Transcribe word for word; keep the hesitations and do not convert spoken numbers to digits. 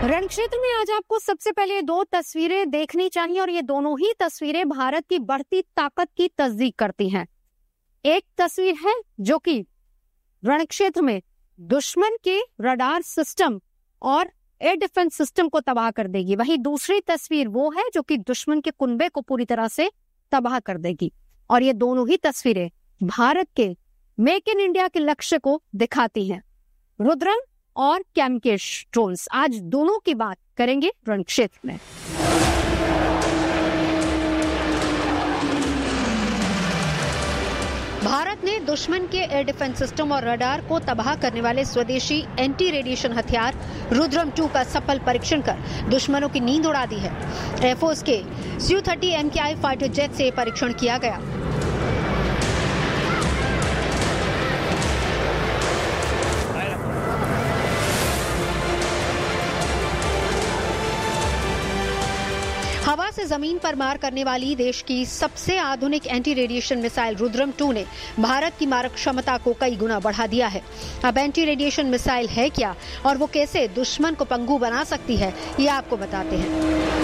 रण क्षेत्र में आज आपको सबसे पहले दो तस्वीरें देखनी चाहिए और ये दोनों ही तस्वीरें भारत की बढ़ती ताकत की तस्दीक करती हैं। एक तस्वीर है जो कि रण क्षेत्र में दुश्मन के रडार सिस्टम और एयर डिफेंस सिस्टम को तबाह कर देगी, वहीं दूसरी तस्वीर वो है जो कि दुश्मन के कुनबे को पूरी तरह से तबाह कर देगी। और ये दोनों ही तस्वीरें भारत के मेक इन इंडिया के लक्ष्य को दिखाती हैं। रुद्रम और कैमकेश ड्रोन्स, आज दोनों की बात करेंगे रण क्षेत्र में। भारत ने दुश्मन के एयर डिफेंस सिस्टम और रडार को तबाह करने वाले स्वदेशी एंटी रेडिएशन हथियार रुद्रम टू का सफल परीक्षण कर दुश्मनों की नींद उड़ा दी है। एयरफोर्स के स्यू थर्टी एम के आई फाइटर जेट से परीक्षण किया गया। हवा से जमीन पर मार करने वाली देश की सबसे आधुनिक anti radiation missile Rudram to ने भारत की मारक क्षमता को कई गुना बढ़ा दिया है। अब एंटी रेडिएशन मिसाइल है क्या और वो कैसे दुश्मन को पंगु बना सकती है, ये आपको बताते हैं।